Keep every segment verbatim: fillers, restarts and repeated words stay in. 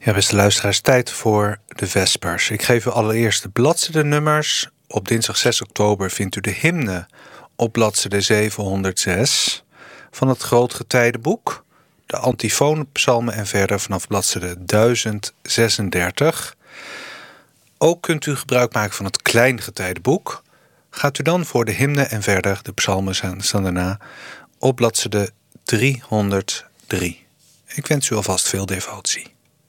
Ja, beste luisteraars, tijd voor de Vespers. Ik geef u allereerst de bladzijdenummers. Op dinsdag zes oktober vindt u de hymne op bladzijde zevenhonderdzes van het Grootgetijdenboek. De antifoonpsalmen en verder vanaf bladzijde duizend zesendertig. Ook kunt u gebruik maken van het Kleingetijdenboek. Gaat u dan voor de hymne en verder, de psalmen staan daarna, op bladzijde driehonderddrie. Ik wens u alvast veel devotie.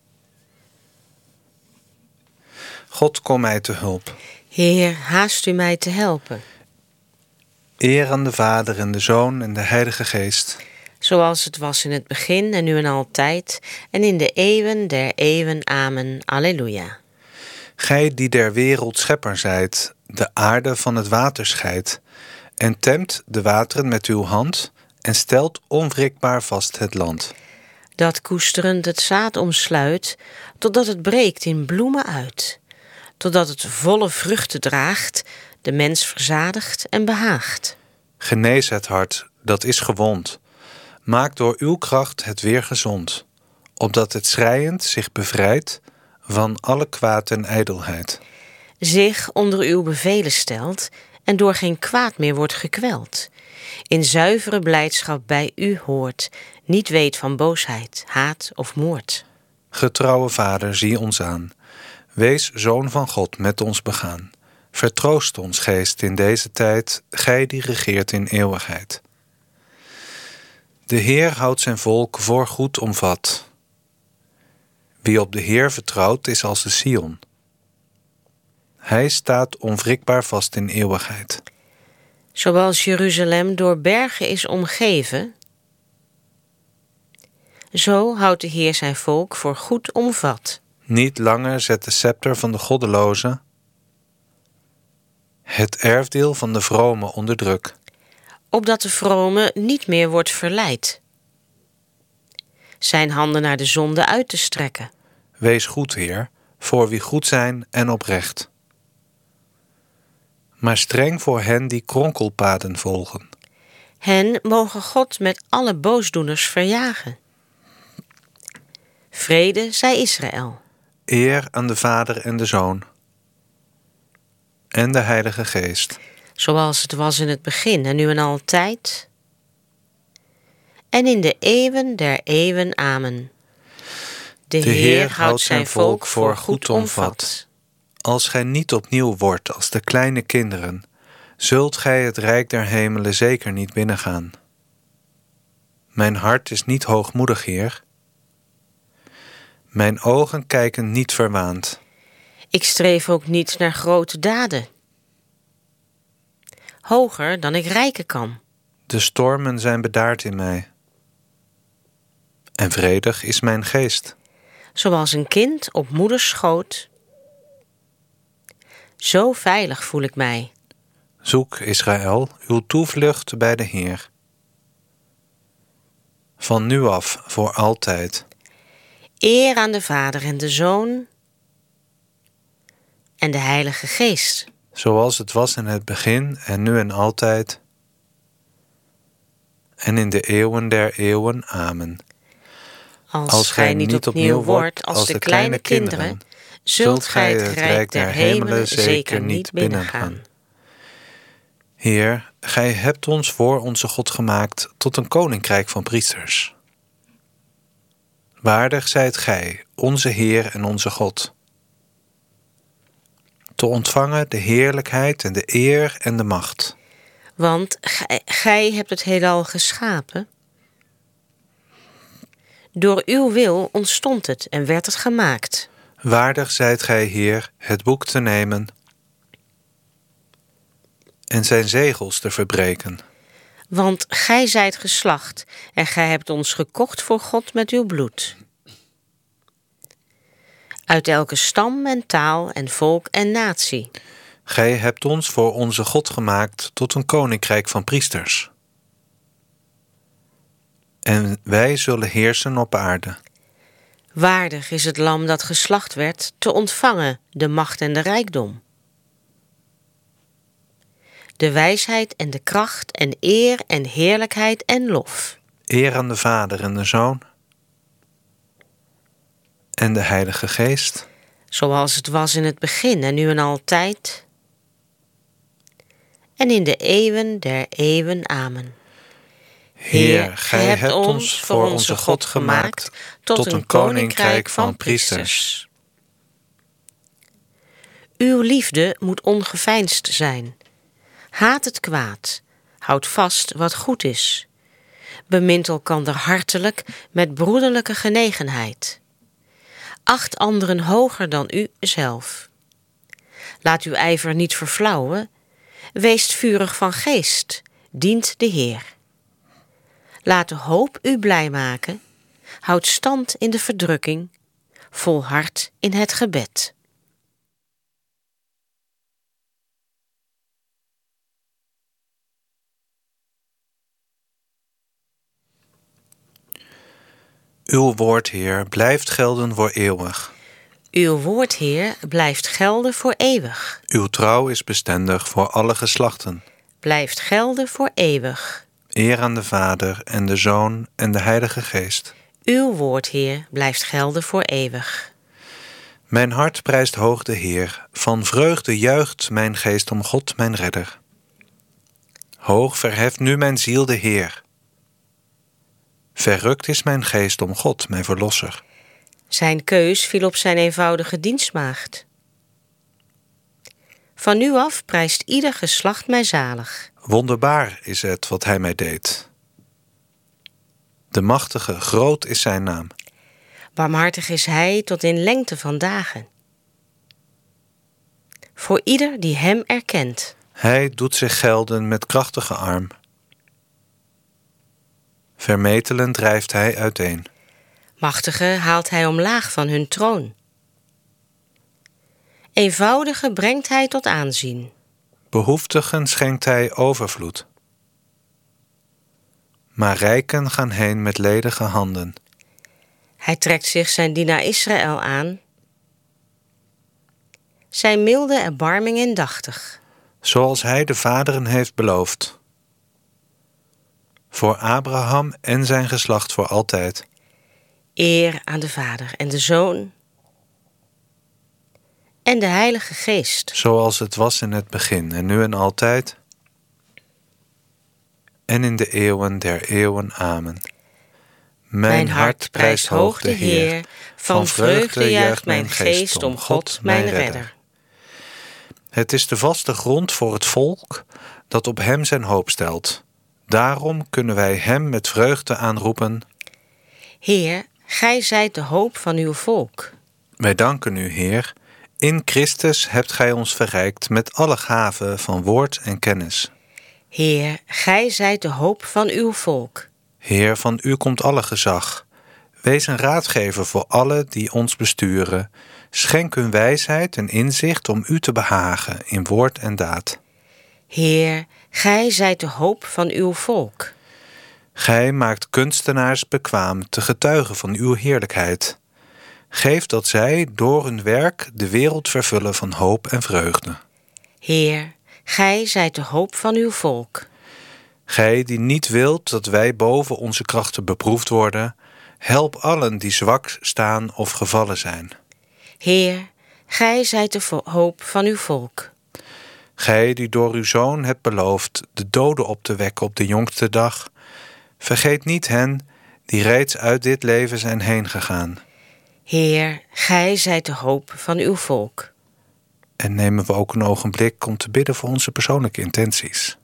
God, kom mij te hulp. Heer, haast u mij te helpen. Eer aan de Vader en de Zoon en de Heilige Geest. Zoals het was in het begin en nu en altijd en in de eeuwen der eeuwen. Amen. Alleluia. Gij die der wereld schepper zijt, de aarde van het water scheidt, en temt de wateren met uw hand, en stelt onwrikbaar vast het land. Dat koesterend het zaad omsluit, totdat het breekt in bloemen uit. Totdat het volle vruchten draagt, de mens verzadigt en behaagt. Genees het hart, dat is gewond. Maak door uw kracht het weer gezond, opdat het schreiend zich bevrijdt van alle kwaad en ijdelheid. Zich onder uw bevelen stelt en door geen kwaad meer wordt gekweld. In zuivere blijdschap bij u hoort, niet weet van boosheid, haat of moord. Getrouwe Vader, zie ons aan. Wees Zoon van God met ons begaan. Vertroost ons, Geest, in deze tijd, gij die regeert in eeuwigheid. De Heer houdt zijn volk voor goed omvat. Wie op de Heer vertrouwt, is als de Sion. Hij staat onwrikbaar vast in eeuwigheid. Zoals Jeruzalem door bergen is omgeven, zo houdt de Heer zijn volk voor goed omvat. Niet langer zet de scepter van de goddelozen het erfdeel van de vrome onder druk. Opdat de vrome niet meer wordt verleid. Zijn handen naar de zonde uit te strekken. Wees goed, Heer, voor wie goed zijn en oprecht. Maar streng voor hen die kronkelpaden volgen. Hen mogen God met alle boosdoeners verjagen. Vrede zij Israël. Eer aan de Vader en de Zoon en de Heilige Geest. Zoals het was in het begin en nu en altijd en in de eeuwen der eeuwen. Amen. De, de Heer houdt zijn volk voor goed omvat. Als gij niet opnieuw wordt als de kleine kinderen, zult gij het rijk der hemelen zeker niet binnengaan. Mijn hart is niet hoogmoedig, Heer. Mijn ogen kijken niet verwaand. Ik streef ook niet naar grote daden. Hoger dan ik reiken kan. De stormen zijn bedaard in mij. En vredig is mijn geest. Zoals een kind op moeders schoot. Zo veilig voel ik mij. Zoek, Israël, uw toevlucht bij de Heer. Van nu af, voor altijd. Eer aan de Vader en de Zoon en de Heilige Geest. Zoals het was in het begin en nu en altijd. En in de eeuwen der eeuwen. Amen. Als, als gij niet opnieuw wordt als de kleine kinderen, zult gij het rijk der hemelen zeker niet binnengaan. Heer, gij hebt ons voor onze God gemaakt tot een koninkrijk van priesters. Waardig zijt gij, onze Heer en onze God, te ontvangen de heerlijkheid en de eer en de macht. Want gij, gij hebt het heelal geschapen. Door uw wil ontstond het en werd het gemaakt. Waardig zijt gij, Heer, het boek te nemen en zijn zegels te verbreken. Want gij zijt geslacht en gij hebt ons gekocht voor God met uw bloed. Uit elke stam en taal en volk en natie. Gij hebt ons voor onze God gemaakt tot een koninkrijk van priesters. En wij zullen heersen op aarde. Waardig is het lam dat geslacht werd te ontvangen de macht en de rijkdom. De wijsheid en de kracht en eer en heerlijkheid en lof. Eer aan de Vader en de Zoon en de Heilige Geest, zoals het was in het begin en nu en altijd, en in de eeuwen der eeuwen. Amen. Heer, gij hebt ons voor onze God gemaakt tot een koninkrijk van priesters. Uw liefde moet ongeveinsd zijn. Haat het kwaad, houd vast wat goed is. Bemint elkander hartelijk met broederlijke genegenheid. Acht anderen hoger dan u zelf. Laat uw ijver niet verflauwen. Wees vurig van geest, dient de Heer. Laat de hoop u blij maken. Houd stand in de verdrukking. Volhard in het gebed. Uw woord, Heer, blijft gelden voor eeuwig. Uw woord, Heer, blijft gelden voor eeuwig. Uw trouw is bestendig voor alle geslachten. Blijft gelden voor eeuwig. Eer aan de Vader en de Zoon en de Heilige Geest. Uw woord, Heer, blijft gelden voor eeuwig. Mijn hart prijst hoog de Heer. Van vreugde juicht mijn geest om God, mijn redder. Hoog verheft nu mijn ziel de Heer. Verrukt is mijn geest om God, mijn verlosser. Zijn keus viel op zijn eenvoudige dienstmaagd. Van nu af prijst ieder geslacht mij zalig. Wonderbaar is het wat hij mij deed. De machtige, groot is zijn naam. Barmhartig is hij tot in lengte van dagen. Voor ieder die hem erkent. Hij doet zich gelden met krachtige arm. Vermetelen drijft hij uiteen. Machtigen haalt hij omlaag van hun troon. Eenvoudigen brengt hij tot aanzien. Behoeftigen schenkt hij overvloed. Maar rijken gaan heen met ledige handen. Hij trekt zich zijn dienaar Israël aan. Zijn milde erbarming indachtig. Zoals hij de vaderen heeft beloofd. Voor Abraham en zijn geslacht voor altijd. Eer aan de Vader en de Zoon en de Heilige Geest. Zoals het was in het begin en nu en altijd. En in de eeuwen der eeuwen. Amen. Mijn hart prijst hoog de Heer. Van vreugde juicht mijn geest om God, mijn redder. Het is de vaste grond voor het volk dat op hem zijn hoop stelt. Daarom kunnen wij hem met vreugde aanroepen. Heer, gij zijt de hoop van uw volk. Wij danken u, Heer. In Christus hebt gij ons verrijkt met alle gaven van woord en kennis. Heer, gij zijt de hoop van uw volk. Heer, van u komt alle gezag. Wees een raadgever voor alle die ons besturen. Schenk hun wijsheid en inzicht om u te behagen in woord en daad. Heer, gij zijt de hoop van uw volk. Gij maakt kunstenaars bekwaam te getuigen van uw heerlijkheid. Geef dat zij door hun werk de wereld vervullen van hoop en vreugde. Heer, gij zijt de hoop van uw volk. Gij die niet wilt dat wij boven onze krachten beproefd worden, help allen die zwak staan of gevallen zijn. Heer, gij zijt de vo- hoop van uw volk. Gij die door uw Zoon hebt beloofd de doden op te wekken op de jongste dag, vergeet niet hen die reeds uit dit leven zijn heen gegaan. Heer, gij zijt de hoop van uw volk. En nemen we ook een ogenblik om te bidden voor onze persoonlijke intenties.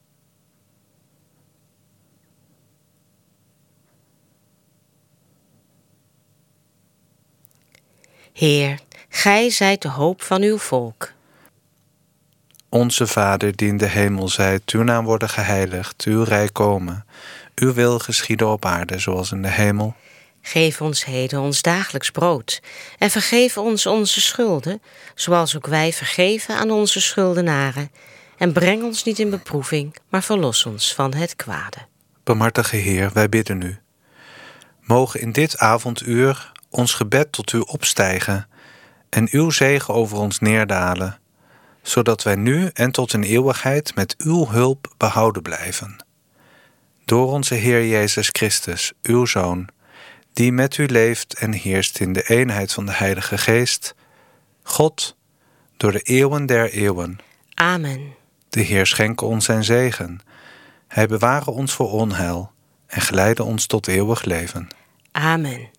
Heer, gij zijt de hoop van uw volk. Onze Vader die in de hemel zijt, uw naam worden geheiligd, uw rijk komen. Uw wil geschieden op aarde zoals in de hemel. Geef ons heden ons dagelijks brood en vergeef ons onze schulden, zoals ook wij vergeven aan onze schuldenaren. En breng ons niet in beproeving, maar verlos ons van het kwade. Barmhartige Heer, wij bidden u. Mogen in dit avonduur ons gebed tot u opstijgen en uw zegen over ons neerdalen, zodat wij nu en tot in eeuwigheid met uw hulp behouden blijven. Door onze Heer Jezus Christus, uw Zoon, die met u leeft en heerst in de eenheid van de Heilige Geest, God, door de eeuwen der eeuwen. Amen. De Heer schenke ons zijn zegen. Hij beware ons voor onheil en geleide ons tot eeuwig leven. Amen.